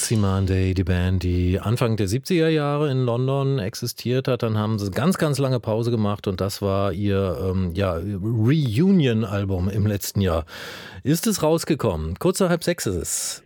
Roxy Monday, die Band, die Anfang der 70er Jahre in London existiert hat. Dann haben sie ganz, ganz lange Pause gemacht und das war ihr Reunion-Album im letzten Jahr. Ist es rausgekommen? Kurz nach 5:30 ist es.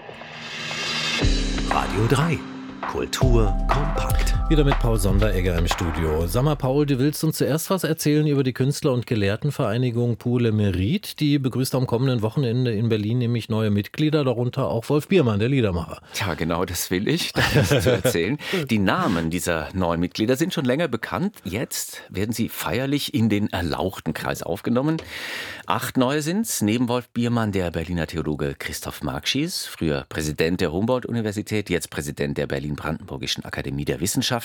Radio 3. Kultur kompakt. Wieder mit Paul Sonderegger im Studio. Sag mal, Paul, du willst uns zuerst was erzählen über die Künstler- und Gelehrtenvereinigung Pour le Mérite. Die begrüßt am kommenden Wochenende in Berlin nämlich neue Mitglieder, darunter auch Wolf Biermann, der Liedermacher. Ja, genau, das will ich, das zu erzählen. Die Namen dieser neuen Mitglieder sind schon länger bekannt. Jetzt werden sie feierlich in den erlauchten Kreis aufgenommen. 8 neue sind's. Neben Wolf Biermann der Berliner Theologe Christoph Markschies, früher Präsident der Humboldt-Universität, jetzt Präsident der Berlin-Brandenburgischen Akademie der Wissenschaften.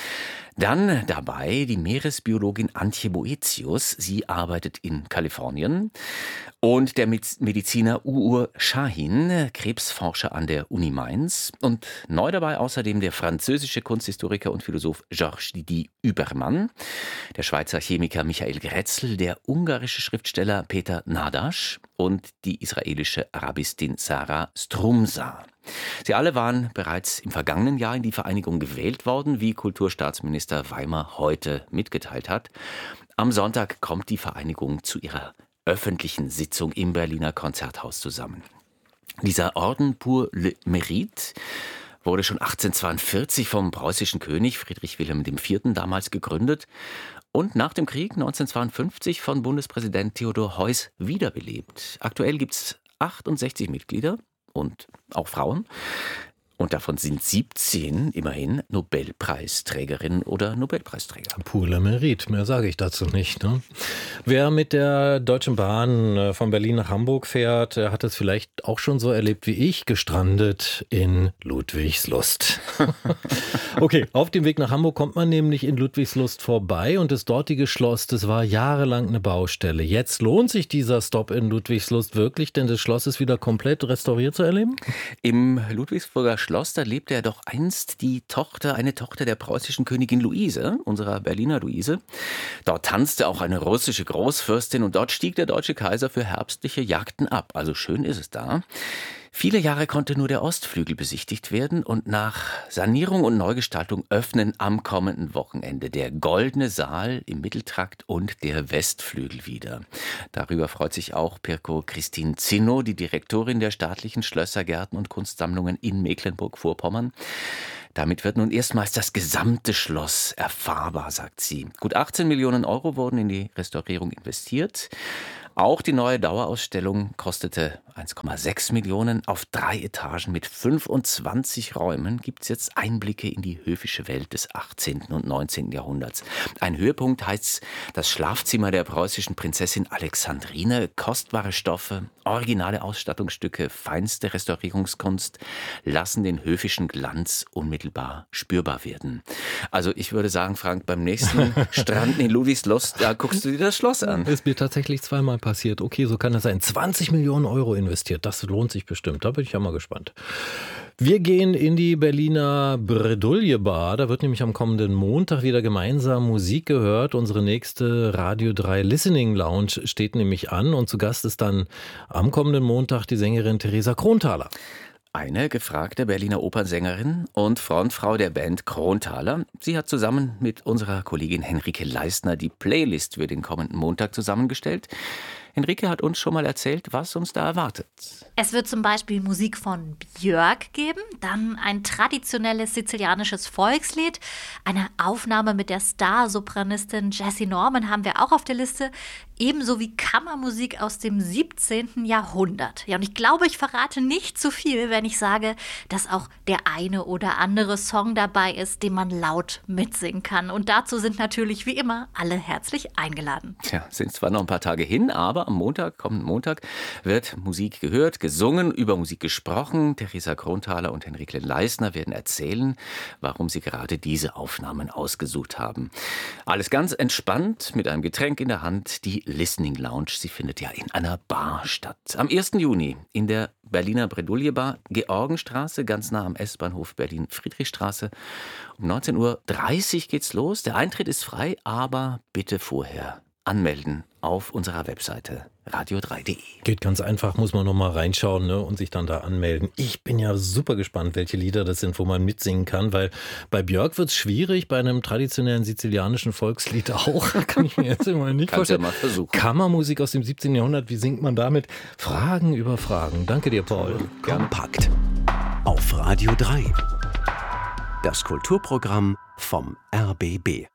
Dann dabei die Meeresbiologin Antje Boetius. Sie arbeitet in Kalifornien. Und der Mediziner Uğur Şahin, Krebsforscher an der Uni Mainz. Und neu dabei außerdem der französische Kunsthistoriker und Philosoph Georges Didier Huberman, der Schweizer Chemiker Michael Grätzl, der ungarische Schriftsteller Peter Nadasch und die israelische Arabistin Sarah Strumsa. Sie alle waren bereits im vergangenen Jahr in die Vereinigung gewählt worden, wie Kulturstaatsminister Weimar heute mitgeteilt hat. Am Sonntag kommt die Vereinigung zu ihrer öffentlichen Sitzung im Berliner Konzerthaus zusammen. Dieser Orden Pour le Mérite wurde schon 1842 vom preußischen König Friedrich Wilhelm IV. Damals gegründet und nach dem Krieg 1952 von Bundespräsident Theodor Heuss wiederbelebt. Aktuell gibt es 68 Mitglieder und auch Frauen. Und davon sind 17 immerhin Nobelpreisträgerinnen oder Nobelpreisträger. Pour le Mérite, mehr sage ich dazu nicht. Ne? Wer mit der Deutschen Bahn von Berlin nach Hamburg fährt, hat es vielleicht auch schon so erlebt wie ich, gestrandet in Ludwigslust. Okay, auf dem Weg nach Hamburg kommt man nämlich in Ludwigslust vorbei und das dortige Schloss, das war jahrelang eine Baustelle. Jetzt lohnt sich dieser Stopp in Ludwigslust wirklich, denn das Schloss ist wieder komplett restauriert zu erleben? Im Ludwigsburger Schloss, da lebte ja doch einst eine Tochter der preußischen Königin Luise, unserer Berliner Luise. Dort tanzte auch eine russische Großfürstin und dort stieg der deutsche Kaiser für herbstliche Jagden ab. Also schön ist es da. Viele Jahre konnte nur der Ostflügel besichtigt werden und nach Sanierung und Neugestaltung öffnen am kommenden Wochenende der Goldene Saal im Mitteltrakt und der Westflügel wieder. Darüber freut sich auch Pirko Christine Zinno, die Direktorin der staatlichen Schlösser, Gärten und Kunstsammlungen in Mecklenburg-Vorpommern. Damit wird nun erstmals das gesamte Schloss erfahrbar, sagt sie. Gut 18 Millionen Euro wurden in die Restaurierung investiert. Auch die neue Dauerausstellung kostete 1,6 Millionen. Auf 3 Etagen mit 25 Räumen gibt es jetzt Einblicke in die höfische Welt des 18. und 19. Jahrhunderts. Ein Höhepunkt heißt das Schlafzimmer der preußischen Prinzessin Alexandrine. Kostbare Stoffe, originale Ausstattungsstücke, feinste Restaurierungskunst lassen den höfischen Glanz unmittelbar spürbar werden. Also ich würde sagen, Frank, beim nächsten Strand in Ludwigslust, da guckst du dir das Schloss an. Ist mir tatsächlich zweimal passiert. Okay, so kann das sein. 20 Millionen Euro investiert. Das lohnt sich bestimmt. Da bin ich ja mal gespannt. Wir gehen in die Berliner Bredouille Bar. Da wird nämlich am kommenden Montag wieder gemeinsam Musik gehört. Unsere nächste Radio 3 Listening Lounge steht nämlich an. Und zu Gast ist dann am kommenden Montag die Sängerin Theresa Kronthaler. Eine gefragte Berliner Opernsängerin und Frontfrau der Band Kronthaler. Sie hat zusammen mit unserer Kollegin Henrike Leistner die Playlist für den kommenden Montag zusammengestellt. Henrike hat uns schon mal erzählt, was uns da erwartet. Es wird zum Beispiel Musik von Björk geben, dann ein traditionelles sizilianisches Volkslied, eine Aufnahme mit der Starsopranistin Jessie Norman haben wir auch auf der Liste, ebenso wie Kammermusik aus dem 17. Jahrhundert. Ja, und ich glaube, ich verrate nicht zu viel, wenn ich sage, dass auch der eine oder andere Song dabei ist, den man laut mitsingen kann. Und dazu sind natürlich wie immer alle herzlich eingeladen. Tja, sind zwar noch ein paar Tage hin, aber am kommenden Montag, wird Musik gehört, gesungen, über Musik gesprochen. Theresa Kronthaler und Henrike Leistner werden erzählen, warum sie gerade diese Aufnahmen ausgesucht haben. Alles ganz entspannt, mit einem Getränk in der Hand. Die Listening Lounge, sie findet ja in einer Bar statt. Am 1. Juni in der Berliner Bredouille Bar, Georgenstraße, ganz nah am S-Bahnhof Berlin-Friedrichstraße. Um 19:30 Uhr geht's los. Der Eintritt ist frei, aber bitte vorher anmelden auf unserer Webseite radio3.de. Geht ganz einfach, muss man noch mal reinschauen, ne, und sich dann da anmelden. Ich bin ja super gespannt, welche Lieder das sind, wo man mitsingen kann, weil bei Björk wird es schwierig, bei einem traditionellen sizilianischen Volkslied auch. Kann ich mir jetzt immer nicht Kannst ja vorstellen. mal versuchen. Kammermusik aus dem 17. Jahrhundert, wie singt man damit? Fragen über Fragen. Danke dir, Paul. Kompakt. Auf Radio 3. Das Kulturprogramm vom RBB.